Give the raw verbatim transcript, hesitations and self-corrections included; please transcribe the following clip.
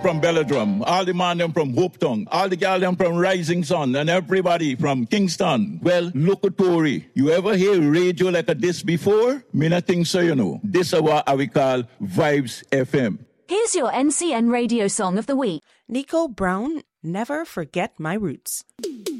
From Belladrum, all the man them from Hopeton, all the gal them from Rising Sun, and everybody from Kingston. Well, locutory. You ever hear radio like a this before? Me not think so, you know. This is what we call Vibes F M. Here's your N C N radio song of the week. Nico Brown, Never Forget My Roots.